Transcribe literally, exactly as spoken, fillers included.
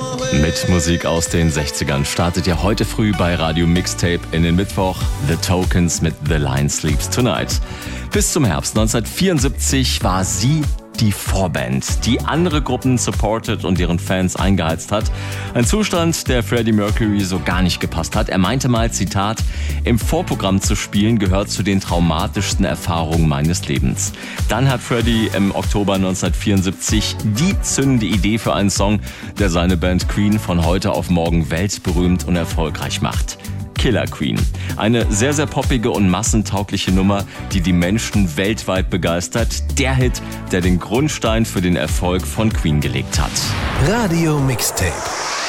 Mit Musik aus den sechzigern startet ja heute früh bei Radio Mixtape in den Mittwoch The Tokens mit The Lion Sleeps Tonight. Bis zum Herbst neunzehnhundertvierundsiebzig war sie die Vorband, die andere Gruppen supportet und deren Fans eingeheizt hat. Ein Zustand, der Freddie Mercury so gar nicht gepasst hat. Er meinte mal, Zitat, im Vorprogramm zu spielen gehört zu den traumatischsten Erfahrungen meines Lebens. Dann hat Freddie im Oktober neunzehnhundertvierundsiebzig die zündende Idee für einen Song, der seine Band Queen von heute auf morgen weltberühmt und erfolgreich macht. Killer Queen. Eine sehr, sehr poppige und massentaugliche Nummer, die die Menschen weltweit begeistert. Der Hit, der den Grundstein für den Erfolg von Queen gelegt hat. Radio Mixtape.